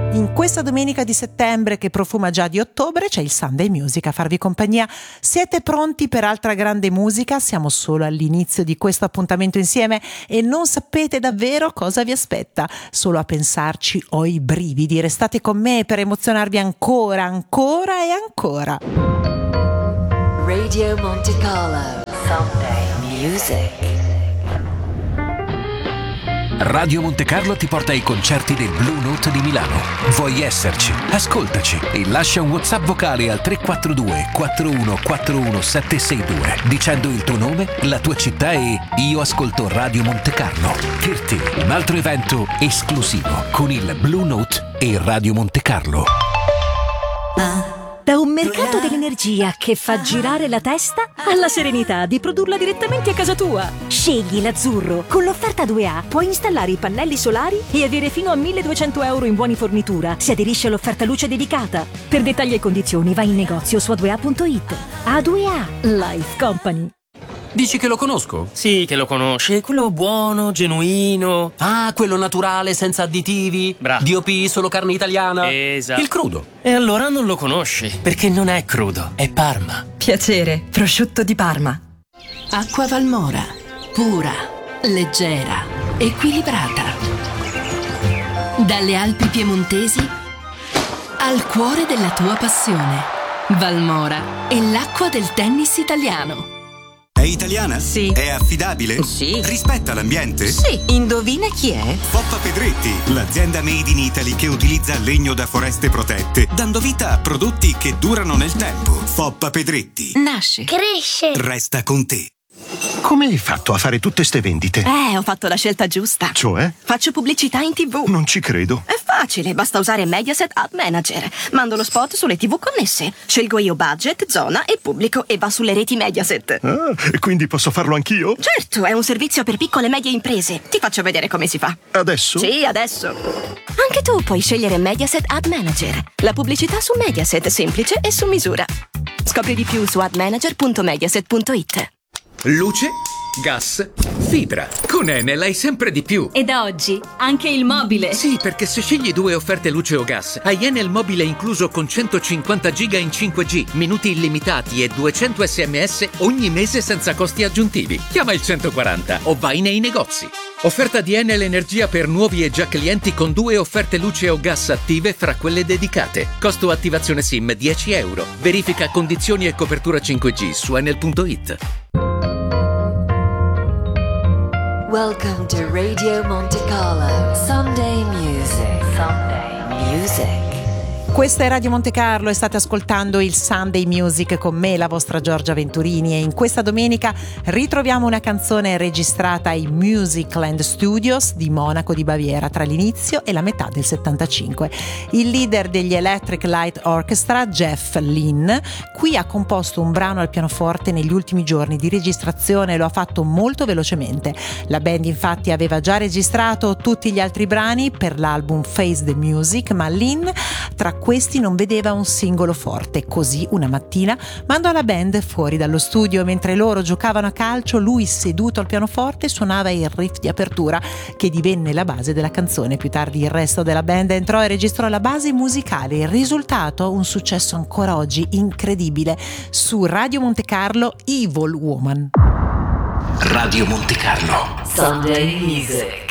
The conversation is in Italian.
In questa domenica di settembre che profuma già di ottobre c'è il Sunday Music a farvi compagnia. Siete pronti per altra grande musica? Siamo solo all'inizio di questo appuntamento insieme e non sapete davvero cosa vi aspetta. Solo a pensarci ho i brividi. Restate con me per emozionarvi ancora, ancora e ancora. Radio Monte Carlo Sunday Music. Radio Monte Carlo ti porta ai concerti del Blue Note di Milano. Vuoi esserci? Ascoltaci e lascia un WhatsApp vocale al 342 4141 762 dicendo il tuo nome, la tua città e io ascolto Radio Monte Carlo. Per te un altro evento esclusivo con il Blue Note e Radio Monte Carlo. Da un mercato dell'energia che fa girare la testa alla serenità di produrla direttamente a casa tua. Scegli l'azzurro. Con l'offerta 2A puoi installare i pannelli solari e avere fino a 1.200 euro in buoni fornitura se aderisci all'offerta luce dedicata. Per dettagli e condizioni vai in negozio su a2a.it. A2A Life Company. Dici che lo conosco? Sì, che lo conosci, è quello buono, genuino. Ah, quello naturale, senza additivi. Bravo. DOP, solo carne italiana. Esatto. Il crudo. E allora non lo conosci, perché non è crudo, è Parma. Piacere, prosciutto di Parma. Acqua Valmora, pura, leggera, equilibrata. Dalle Alpi piemontesi al cuore della tua passione. Valmora è l'acqua del tennis italiano. È italiana? Sì. È affidabile? Sì. Rispetta l'ambiente? Sì, indovina chi è? Foppa Pedretti, l'azienda made in Italy che utilizza legno da foreste protette, dando vita a prodotti che durano nel tempo. Foppa Pedretti. Nasce, cresce, resta con te. Come hai fatto a fare tutte ste vendite? ho fatto la scelta giusta. Cioè? Faccio pubblicità in TV. Non ci credo. È facile, basta usare Mediaset Ad Manager. Mando lo spot sulle TV connesse. Scelgo io budget, zona e pubblico e va sulle reti Mediaset. Ah, e quindi posso farlo anch'io? Certo, è un servizio per piccole e medie imprese. Ti faccio vedere come si fa. Adesso? Sì, adesso. Anche tu puoi scegliere Mediaset Ad Manager. La pubblicità su Mediaset, semplice e su misura. Scopri di più su admanager.mediaset.it. Luce, gas, fibra. Con Enel hai sempre di più. E da oggi anche il mobile. Sì, perché se scegli 2 offerte luce o gas, hai Enel mobile incluso con 150 giga in 5G, minuti illimitati e 200 SMS ogni mese senza costi aggiuntivi. Chiama il 140 o vai nei negozi. Offerta di Enel Energia per nuovi e già clienti con 2 offerte luce o gas attive fra quelle dedicate. Costo attivazione SIM 10 euro. Verifica condizioni e copertura 5G su enel.it. Welcome to Radio Monte Carlo Sunday Music. Sunday Music. Questa è Radio Monte Carlo e state ascoltando il Sunday Music con me, la vostra Giorgia Venturini, e in questa domenica ritroviamo una canzone registrata ai Musicland Studios di Monaco di Baviera tra l'inizio e la metà del 75. Il leader degli Electric Light Orchestra, Jeff Lynne, qui ha composto un brano al pianoforte negli ultimi giorni di registrazione e lo ha fatto molto velocemente. La band infatti aveva già registrato tutti gli altri brani per l'album Face the Music, ma Lynne tra questi non vedeva un singolo forte, così una mattina mandò la band fuori dallo studio. Mentre loro giocavano a calcio, lui seduto al pianoforte suonava il riff di apertura che divenne la base della canzone. Più tardi il resto della band entrò e registrò la base musicale. Il risultato, un successo ancora oggi incredibile. Su Radio Monte Carlo, Evil Woman. Radio Monte Carlo Sunday Music.